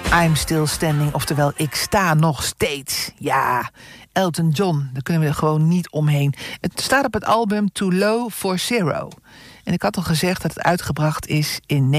I'm Still Standing, oftewel ik sta nog steeds. Ja, Elton John, daar kunnen we er gewoon niet omheen. Het staat op het album Too Low for Zero. En ik had al gezegd dat het uitgebracht is in